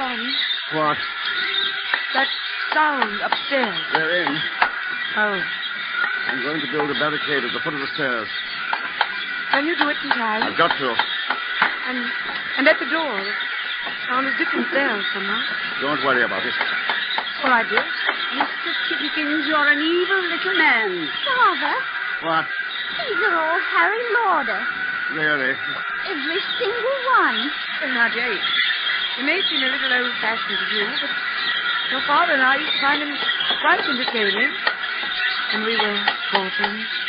Son, What? that sound upstairs. They're in. Oh. I'm going to build a barricade at the foot of the stairs. Can you do it in time? I've got to. And at the door, the sound is different there somehow. Don't worry about it. All right, dear. Mr. Tidkins, you're an evil little man. Father, What? these are all Harry Lauder. Really? Every single one. Well, now, Jake, you may seem a little old-fashioned to you, but your father and I used to find him quite entertaining. And we were sporting.